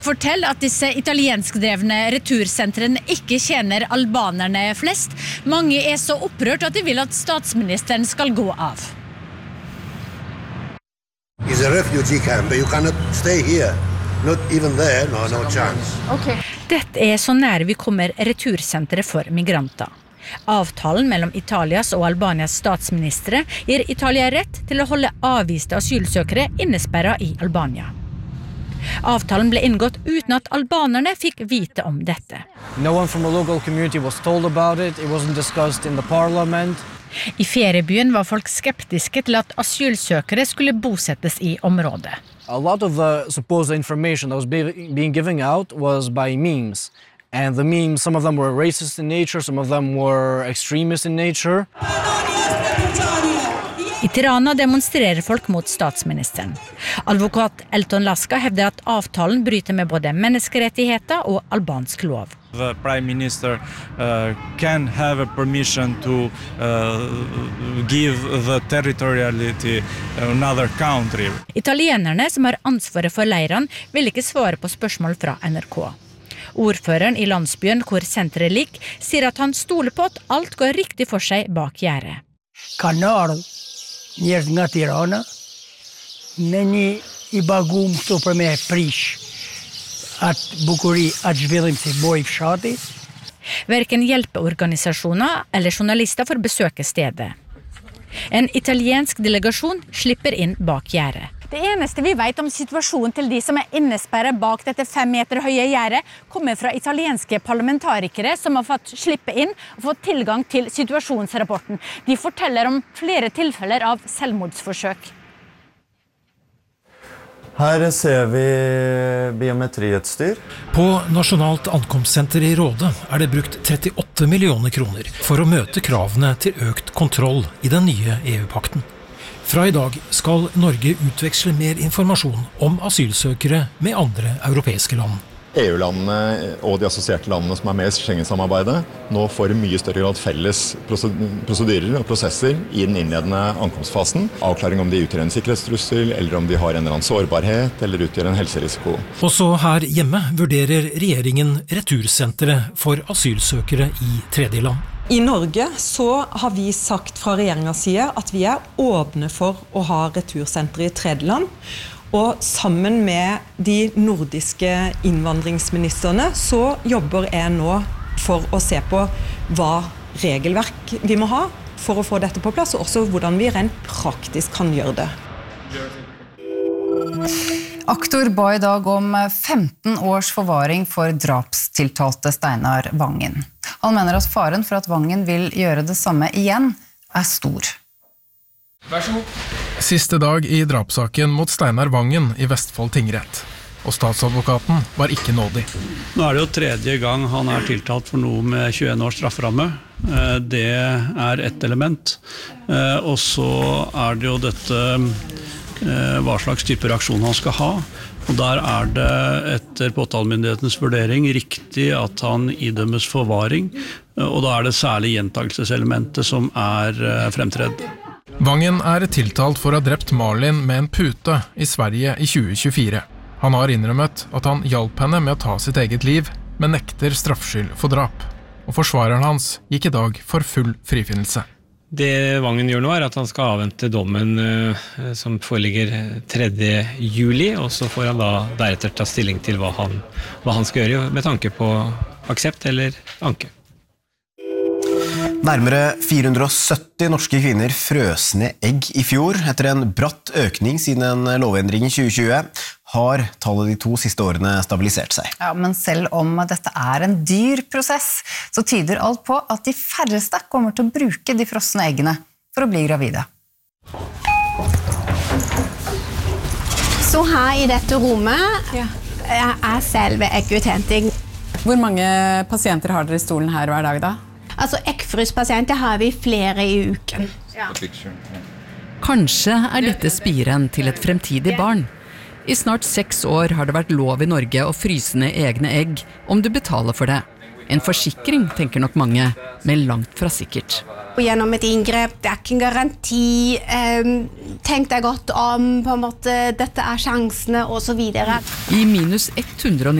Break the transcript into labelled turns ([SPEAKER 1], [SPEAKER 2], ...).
[SPEAKER 1] Fortell at disse italienskdrevne retursentrene ikke tjener albanerne flest. Mange så opprørt at de vil at statsministeren skal gå av.
[SPEAKER 2] It's a refugee camp, but you cannot stay here. Not even there, no chance.
[SPEAKER 1] Okay. Dette så nære vi kommer retursenteret for migranter. Avtalen mellom Italias og Albanias statsministre gir Italia rett til å holde avviste asylsøkere innesperret i Albania. Avtalen ble inngått uten at albanerne fikk vite om dette.
[SPEAKER 3] No one from the local community was told about it. It wasn't discussed in the parliament.
[SPEAKER 1] I feriebyen var folk skeptiske til at asylsøkere skulle bosettes i området.
[SPEAKER 3] A lot of the supposed information that was being given out was by memes. And the memes, some of them were racist in nature, some of them were extremist in nature.
[SPEAKER 1] I Tirana demonstrerer folk mot statsministeren. Advokat Elton Laska hevder at avtalen bryter med både menneskerettigheter og albansk lov.
[SPEAKER 4] The Prime Minister can have a permission to give the territoriality another country.
[SPEAKER 1] Italienerne som har ansvaret for leirene vil ikke svare på spørsmål fra NRK. Ordføreren i landsbyen hvor senteret ligger sier at han stoler på at alt går riktig for seg bak gjerdet.
[SPEAKER 5] Njerëz nga Tirana në një I bagum këtu për me prish atë bukuri, atë zhvillim si boj fshati.
[SPEAKER 1] Verken hjelpeorganisasjoner eller journalister får besøke stedet. En italiensk delegasjon slipper inn bak gjerdet. Det eneste vi vet om situasjonen til de som innesperret bak dette 5 meter høye gjerdet, kommer fra italienske parlamentarikere som har fått slippe inn og fått tilgang til situasjonsrapporten. De forteller om flere tilfeller av selvmordsforsøk.
[SPEAKER 6] Her ser vi biometriutstyr.
[SPEAKER 7] På Nasjonalt ankomstsenter I Råde det brukt 38 millioner kroner for å møte kravene til økt kontroll I den nye EU-pakten. Fra I dag skal Norge utveksle mer informasjon om asylsøkere med andre europeiske land.
[SPEAKER 6] EU-landene og de assosierte landene som med I Schengen-samarbeidet nå får I mye større grad felles prosedyrer og prosesser I den innledende ankomstfasen. Avklaring om de utgjør en sikkerhetstrussel, eller om de har en eller annen sårbarhet, eller utgjør en helserisiko.
[SPEAKER 7] Også her hjemme vurderer regjeringen retursenteret for asylsøkere I tredjeland.
[SPEAKER 8] I Norge så har vi sagt fra regjeringens side at vi åpne for å ha retursentre I tredjeland. Og sammen med de nordiske innvandringsministerne så jobber jeg nå for å se på hva regelverk vi må ha for å få dette på plass, og også hvordan vi rent praktisk kan gjøre det.
[SPEAKER 9] Aktor ba I dag om 15 års forvaring for drapstiltalte Steinar Vangen. Han mener at faren for at Vangen vil gjøre det samme igjen stor.
[SPEAKER 10] Vær så god. Siste dag I drapssaken mot Steinar Vangen I Vestfold tingrett. Og statsadvokaten var ikke nådig.
[SPEAKER 11] Nå det jo tredje gang han tiltalt for noe med 21 års strafferamme. Det ett element. Og så det jo dette hva slags type reaksjon han skal ha. Og der det etter påtalemyndighetens vurdering riktig at han idømmes forvaring, og da det særlig gjentagelseselementet som fremtredd.
[SPEAKER 10] Vangen tiltalt for å ha drept Malin med en pute I Sverige I 2024. Han har innrømmet at han hjalp henne med å ta sitt eget liv, men nekter straffskyld for drap. Og forsvareren hans gikk I dag for full frifinnelse.
[SPEAKER 12] Det Vangen gjør nå at han skal avvente dommen som foreligger 3. juli, og så får han da deretter ta stilling til hva han skal gjøre med tanke på aksept eller anke.
[SPEAKER 13] Nærmere 470 norske kvinner frøs ned egg I fjor. Etter en bratt økning siden en lovendring I 2020 har tallet de 2 siste årene stabilisert seg.
[SPEAKER 9] Ja, men selv om dette en dyr prosess, så tyder alt på at de færreste kommer til å bruke de frosne eggene for å bli gravide.
[SPEAKER 14] Så her I dette rommet selve egguthenting.
[SPEAKER 9] Hvor mange pasienter har dere I stolen her hver dag da?
[SPEAKER 14] Altså eggfryspasienter har vi flere I uken.
[SPEAKER 15] Kanskje dette spiren til et fremtidig barn. I snart 6 år har det vært lov I Norge å fryse ned egne egg om du betaler for det. En forsikring, tenker nok mange, men langt fra sikkert.
[SPEAKER 14] Og gjennom et inngrep, det ikke en garanti, tenk deg godt om, på en måte, dette sjansene, og så videre.
[SPEAKER 15] I minus 190